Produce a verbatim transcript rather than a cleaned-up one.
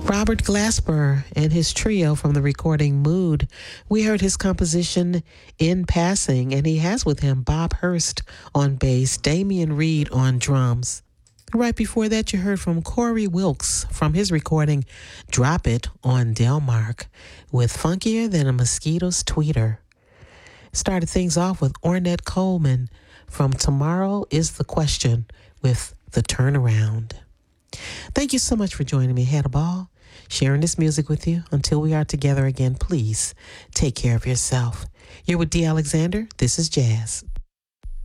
Robert Glasper and his trio from the recording Mood. We heard his composition In Passing, and he has with him Bob Hurst on bass, Damian Reed on drums. Right before that, you heard from Corey Wilkes from his recording Drop It on Delmark with Funkier Than a Mosquito's Tweeter. Started things off with Ornette Coleman from Tomorrow is the Question with The Turnaround. Thank you so much for joining me. Had a ball sharing this music with you. Until we are together again, please take care of yourself. You're with D. Alexander. This is Jazz.